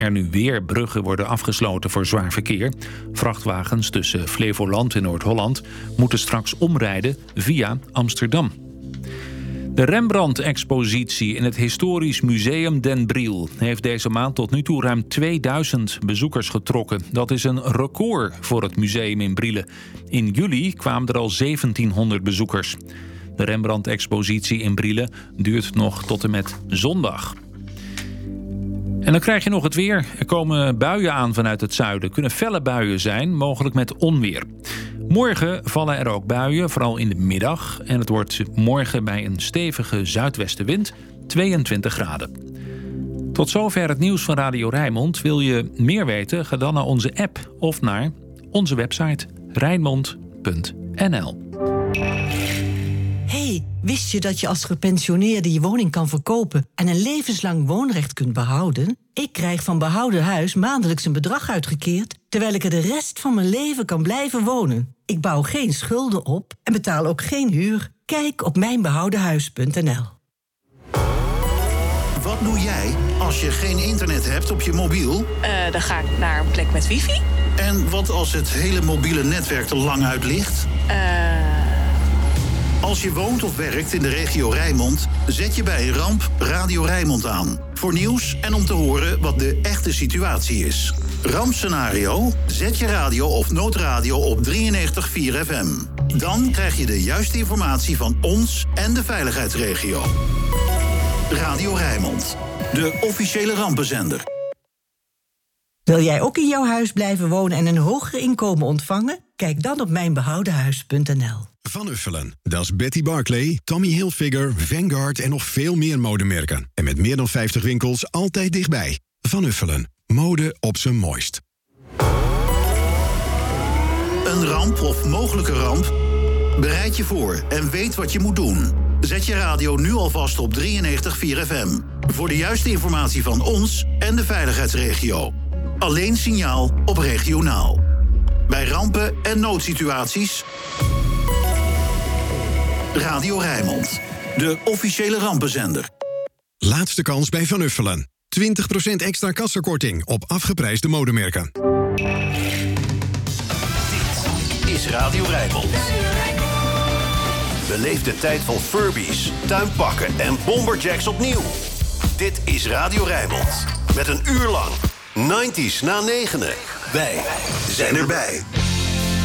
er nu weer bruggen worden afgesloten voor zwaar verkeer. Vrachtwagens tussen Flevoland en Noord-Holland moeten straks omrijden via Amsterdam. De Rembrandt-expositie in het Historisch Museum Den Briel heeft deze maand tot nu toe ruim 2000 bezoekers getrokken. Dat is een record voor het museum in Brielle. In juli kwamen er al 1700 bezoekers. De Rembrandt-expositie in Brielle duurt nog tot en met zondag. En dan krijg je nog het weer. Er komen buien aan vanuit het zuiden. Kunnen felle buien zijn, mogelijk met onweer. Morgen vallen er ook buien, vooral in de middag. En het wordt morgen bij een stevige zuidwestenwind 22 graden. Tot zover het nieuws van Radio Rijnmond. Wil je meer weten? Ga dan naar onze app of naar onze website rijnmond.nl. Hey, wist je dat je als gepensioneerde je woning kan verkopen en een levenslang woonrecht kunt behouden? Ik krijg van Behouden Huis maandelijks een bedrag uitgekeerd, terwijl ik er de rest van mijn leven kan blijven wonen. Ik bouw geen schulden op en betaal ook geen huur. Kijk op mijnbehoudenhuis.nl. Wat doe jij als je geen internet hebt op je mobiel? Dan ga ik naar een plek met wifi. En wat als het hele mobiele netwerk er lang uit ligt? Als je woont of werkt in de regio Rijnmond, zet je bij een ramp Radio Rijnmond aan. Voor nieuws en om te horen wat de echte situatie is. Rampscenario, zet je radio of noodradio op 93.4 FM. Dan krijg je de juiste informatie van ons en de veiligheidsregio. Radio Rijnmond, de officiële rampenzender. Wil jij ook in jouw huis blijven wonen en een hoger inkomen ontvangen? Kijk dan op mijnbehoudenhuis.nl. Van Uffelen. Dat is Betty Barclay, Tommy Hilfiger, Vanguard en nog veel meer modemerken. En met meer dan 50 winkels altijd dichtbij. Van Uffelen. Mode op zijn mooist. Een ramp of mogelijke ramp? Bereid je voor en weet wat je moet doen. Zet je radio nu alvast op 93.4 FM. Voor de juiste informatie van ons en de veiligheidsregio. Alleen signaal op regionaal. Bij rampen en noodsituaties... Radio Rijnmond, de officiële rampenzender. Laatste kans bij Van Uffelen. 20% extra kassakorting op afgeprijsde modemerken. Dit is Radio Rijnmond. Beleef de tijd van Furbies, tuinpakken en bomberjacks opnieuw. Dit is Radio Rijnmond. Met een uur lang 90s na negenen. Wij zijn erbij.